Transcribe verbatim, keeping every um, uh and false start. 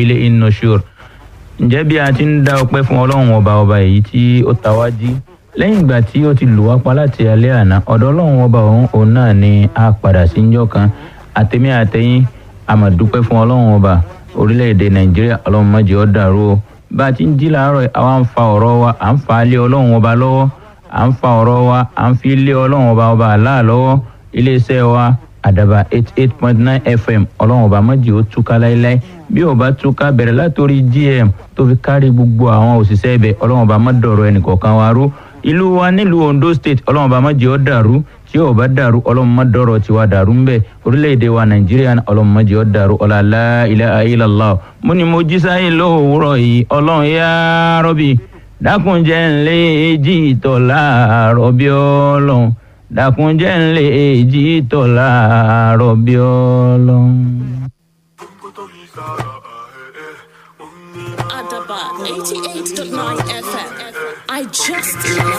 ilayhin nushur. Ǹjẹ́ bí a ti ń dá ọpẹ́ fún Ọlọ́run ọba ọba èyí tí ó ta wá jí lẹ́yìn ìgbà tí ó ti lù wá pa láti alẹ́ àná, ọ̀dọ̀ Ọlọ́run ọba òun òun náà ni a padà sí njọ́ kan. Àtẹ̀mí àtẹ̀yìn a máa dúpẹ́ fún Ọlọ́run ọba orílẹ̀-èdè Nàìjíríà. Ọlọ́run má jẹ́ ó dàrú o. Bá a ti ń jí láàárọ̀ àwa ń fa ọ̀rọ̀ wa à ń fa lé Ọlọ́run ọba lọ́wọ́, à ń fa ọ̀rọ̀ wa à ń fi lé Ọlọ́run ọba ọba Allah lọ́wọ́. Iléeṣẹ́ wa Àdàbà eighty-eight point nine F M, Ọlọ́run ọba má jẹ́ ó túká láíláí. Bí ó bá túká bẹ̀rẹ̀ látòrí G M tó fi kárí gbogbo àwọn òṣìṣẹ́ ibẹ̀, Ọlọ́run ọba má dọ̀rọ̀ ẹnìkọ̀ọ̀kan wa rú. Ìlú wa nílùú Ondo State, Ọlọ́run ọba má jẹ́ ó dàrú. Tí ó bá dàrú, Ọlọ́run má dọ̀rọ̀ tiwa dàrú ńbẹ̀. Orílẹ̀-èdè wa Nàìjíríà, Ọlọ́run má jẹ́ ó dàrú. Ọlá la ilaha illallah. Mo ní mo jí sáyé lówùúrọ̀ yìí, Ọlọ́run ya Rabbi dákun jẹ́ n lè jí tọ̀ láàárọ̀ bí Ọlọ́run, dákun jẹ́ n lè jí tọ̀ láàárọ̀ bí Ọlọ́run. Àdàbà eighty-eight point nine F M. I just love